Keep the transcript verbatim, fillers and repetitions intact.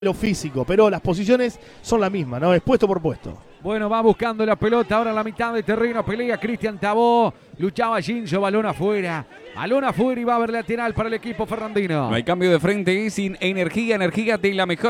lo físico, pero las posiciones son las mismas, ¿no? Es puesto por puesto. Bueno, va buscando la pelota ahora en la mitad de terreno, pelea Cristian Tabó, luchaba Ginzo, balón afuera, balón afuera y va a haber lateral para el equipo ferrandino. No hay cambio de frente, es sin energía, energía de la mejor.